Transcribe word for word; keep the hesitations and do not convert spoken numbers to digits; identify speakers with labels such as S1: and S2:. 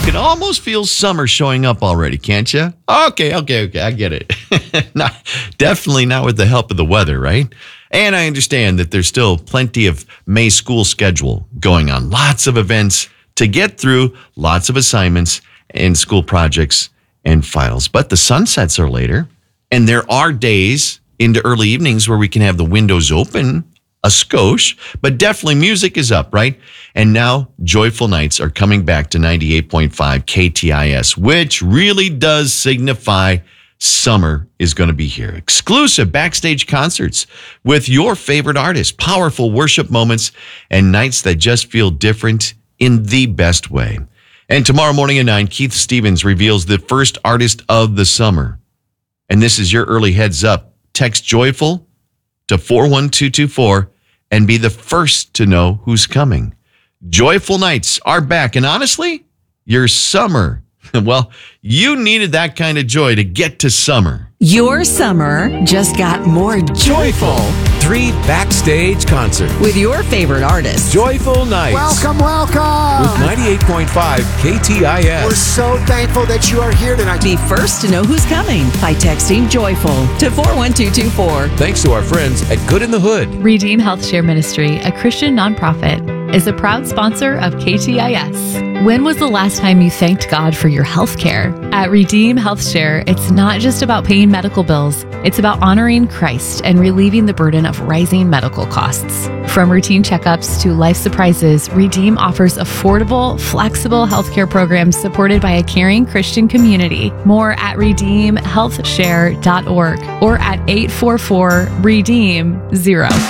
S1: can almost feel summer showing up already, can't you? Okay, okay, okay, I get it. not, definitely not with the help of the weather, right? And I understand that there's still plenty of May school schedule going on. Lots of events to get through, lots of assignments and school projects and finals. But the sunsets are later, and there are days into early evenings where we can have the windows open a skosh, but definitely music is up, right? And now Joyful Nights are coming back to ninety-eight point five K T I S, which really does signify summer is going to be here. Exclusive backstage concerts with your favorite artists, powerful worship moments, and nights that just feel different in the best way. And tomorrow morning at nine, Keith Stevens reveals the first artist of the summer. And this is your early heads up. Text Joyful to four one two two four and be the first to know who's coming. Joyful Nights are back. And honestly, your summer, well, you needed that kind of joy to get to summer.
S2: Your summer just got more joyful.
S3: Three backstage concerts
S2: With your favorite artists.
S3: Joyful Nights.
S4: Welcome, welcome.
S3: With ninety-eight point five K T I S.
S4: We're so thankful that you are here tonight.
S2: Be first to know who's coming by texting Joyful to four one two two four.
S3: Thanks to our friends at Good in the Hood.
S5: Redeem Health Share Ministry, a Christian nonprofit, is a proud sponsor of K T I S. When was the last time you thanked God for your health care? At Redeem Health Share, it's not just about paying medical bills. It's about honoring Christ and relieving the burden of rising medical costs. From routine checkups to life surprises, Redeem offers affordable, flexible healthcare programs supported by a caring Christian community. More at redeem health share dot org or at eight four four redeem zero.